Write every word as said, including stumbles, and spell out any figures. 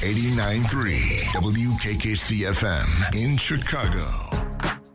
eighty-nine point three W K K C F M in Chicago.